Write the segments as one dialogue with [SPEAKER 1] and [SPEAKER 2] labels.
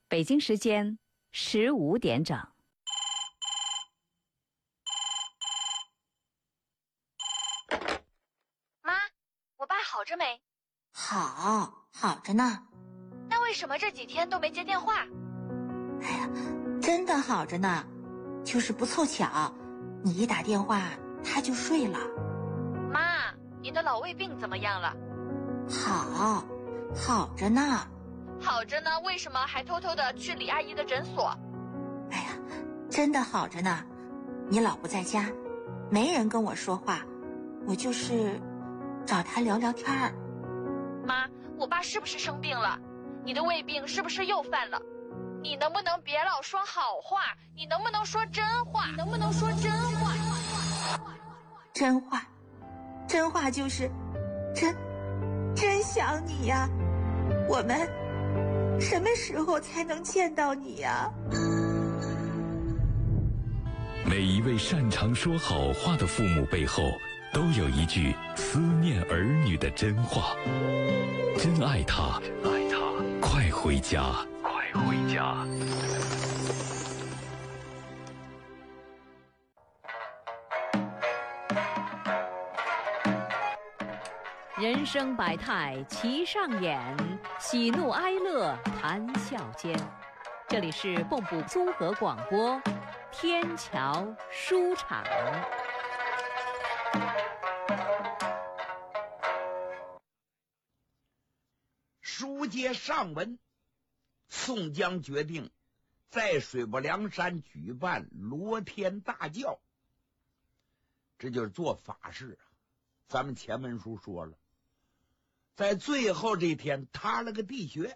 [SPEAKER 1] 北京时间15点整。
[SPEAKER 2] 妈，我爸好着没？
[SPEAKER 3] 好着呢。
[SPEAKER 2] 那为什么这几天都没接电话？
[SPEAKER 3] 哎呀，真的好着呢，就是不凑巧，你一打电话他就睡了。
[SPEAKER 2] 妈，你的老胃病怎么样了？
[SPEAKER 3] 好着呢。
[SPEAKER 2] 好着呢，为什么还偷偷的去李阿姨的诊所？
[SPEAKER 3] 哎呀，真的好着呢。你老不在家，没人跟我说话，我就是找他聊聊天儿。
[SPEAKER 2] 妈，我爸是不是生病了？你的胃病是不是又犯了？你能不能别老说好话？你能不能说真话？
[SPEAKER 3] 真话就是真想你呀。我们什么时候才能见到你呀？
[SPEAKER 4] 每一位擅长说好话的父母背后，都有一句思念儿女的真话。真爱他，快回家。
[SPEAKER 1] 人生百态齐上演，喜怒哀乐谈笑间。这里是蚌埠综合广播，天桥书场。
[SPEAKER 5] 书接上文，宋江决定在水泊梁山举办罗天大教，这就是做法事啊。咱们前文书说了，在最后这天塌了个地穴，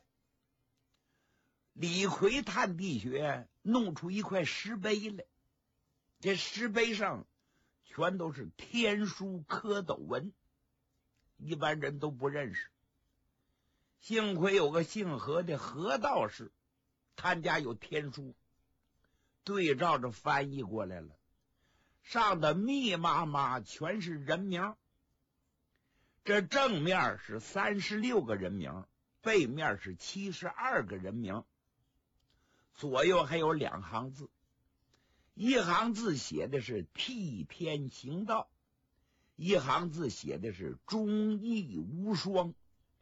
[SPEAKER 5] 李逵探地穴，弄出一块石碑来，这石碑上全都是天书蝌蚪文，一般人都不认识。幸亏有个姓何的何道士，他家有天书，对照着翻译过来了，上的密麻麻全是人名。这正面是36个人名，背面是72个人名，左右还有2行字，一行字写的是替天行道，一行字写的是忠义无双。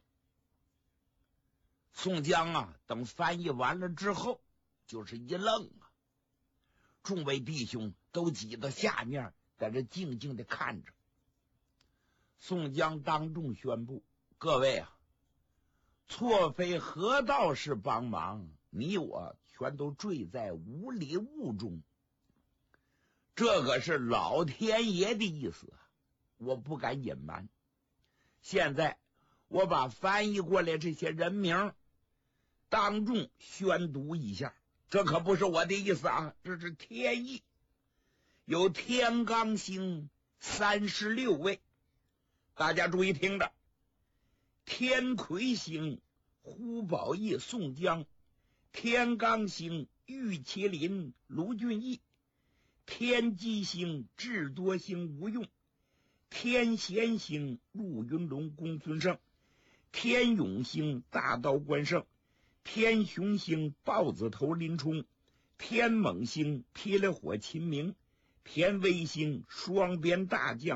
[SPEAKER 5] 宋江啊，等翻译完了之后，就是一愣啊，众位弟兄都挤到下面，在这静静的看着。宋江当众宣布：各位啊，错非何道士帮忙，你我全都坠在无里雾中。这可是老天爷的意思啊，我不敢隐瞒。现在我把翻译过来这些人名当众宣读一下，这可不是我的意思啊，这是天意。有天罡星36位，大家注意听着：天魁星呼保义宋江，天罡星玉麒麟卢俊义，天机星智多星吴用，天贤星陆云龙公孙胜，天永星大刀关胜，天雄星豹子头林冲，天猛星霹雳火秦明，天威星双鞭大将